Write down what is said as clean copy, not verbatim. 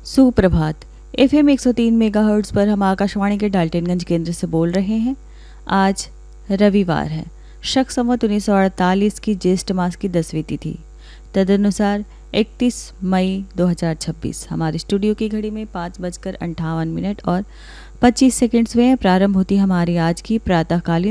सुप्रभात। FM 103 megahertz पर हम आकाशवाणी के डाल्टनगंज केंद्र से बोल रहे हैं। आज रविवार है, शक संवत 1948 की ज्येष्ठ मास की 10वीं तिथि, तदनुसार 31 मई 2026। हमारे स्टूडियो की घड़ी में 5:58 और 25 सेकंड्स हुए हैं। प्रारंभ होती हमारी आज की प्रातःकालीन